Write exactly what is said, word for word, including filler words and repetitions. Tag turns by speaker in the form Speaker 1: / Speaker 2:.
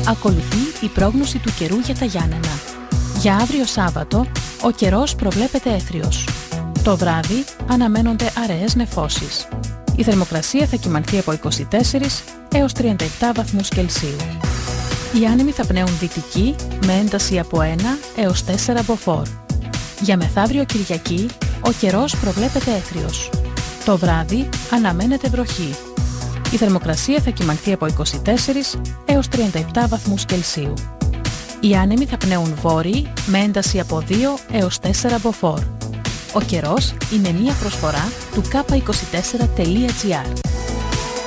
Speaker 1: Ακολουθεί η πρόγνωση του καιρού για τα Γιάννενα. Για αύριο Σάββατο, ο καιρός προβλέπεται έθριος. Το βράδυ αναμένονται αραιές νεφώσεις. Η θερμοκρασία θα κυμανθεί από είκοσι τέσσερις έως τριάντα επτά βαθμούς Κελσίου. Οι άνεμοι θα πνέουν δυτική με ένταση από ένα έως τέσσερα μποφόρ. Για μεθαύριο Κυριακή, ο καιρός προβλέπεται έθριος. Το βράδυ αναμένεται βροχή. Η θερμοκρασία θα κυμανθεί από είκοσι τέσσερις έως τριάντα επτά βαθμούς Κελσίου. Οι άνεμοι θα πνέουν βόρειοι με ένταση από δύο έως τέσσερα μποφόρ. Ο καιρός είναι μία προσφορά του κάπα είκοσι τέσσερα τελεία τζι άρ.